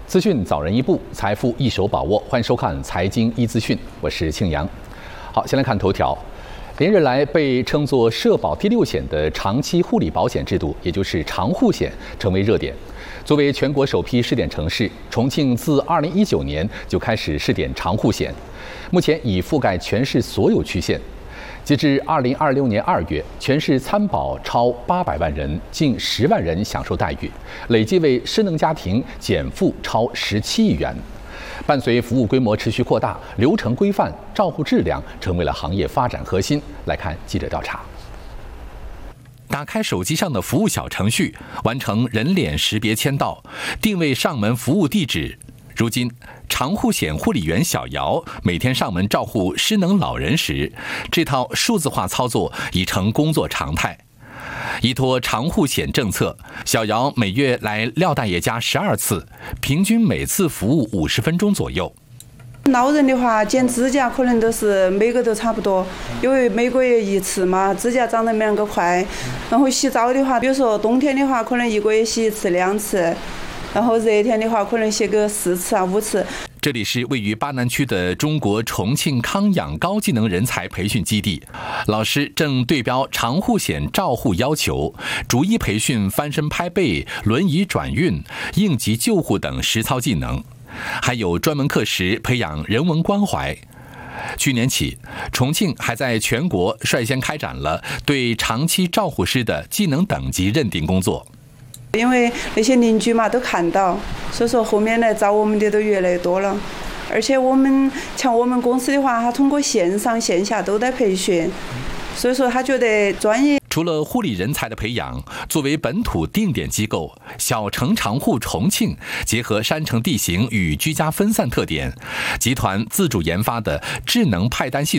资讯早人一步，财富一手把握。欢迎收看《财经一资讯》，我是庆阳。好，先来看头条。连日来被称作社保第6险的长期护理保险制度，也就是长护险，成为热点。作为全国首批试点城市，重庆自2019年就开始试点长护险，目前已覆盖全市所有区县。截至2026年2月，全市参保超800万人，近10万人享受待遇，累计为失能家庭减负超17亿元。伴随服务规模持续扩大，流程规范、照护质量成为了行业发展核心。来看记者调查。 打开手机上的服务小程序，完成人脸识别签到，定位上门服务地址。如今，长护险护理员小姚每天上门照护失能老人时，这套数字化操作已成工作常态。依托长护险政策，小姚每月来廖大爷家12次，平均每次服务50分钟左右。 老人的话，剪指甲可能都是每个都差不多，因为每个月1次嘛，指甲长得没那么快。然后洗澡的话，比如说冬天的话，可能1个月洗1次、2次。然后热天的话，可能洗个4次啊、5次。 这里是位于巴南区的中国重庆康养高技能人才培训基地，老师正对标长护险照护要求，逐一培训翻身拍背、轮椅转运、应急救护等实操技能，还有专门课时培养人文关怀。去年起，重庆还在全国率先开展了对长期照护师的技能等级认定工作。 因为那些邻居嘛都看到，所以说后面来找我们的都越来越多了。而且我们公司的话，它通过线上线下都在培训，所以说他觉得专业。 除了护理人才的培养，作为本土定点机构，小城长护重庆结合山城地形与居家分散特点，集团自主研发的智能派单系统